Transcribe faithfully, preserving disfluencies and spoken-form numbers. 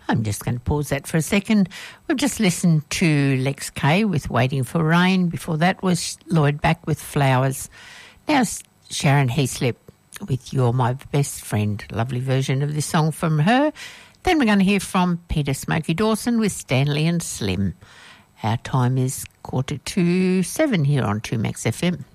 I'm just going to pause that for a second. We've just listened to Lex K with Waiting for Rain. Before that was Lloyd Back with Flowers. Now Sharon Heaslip with You're My Best Friend. Lovely version of this song from her. Then we're going to hear from Peter Smokey Dawson with Stanley and Slim. Our time is quarter to seven here on two Max F M.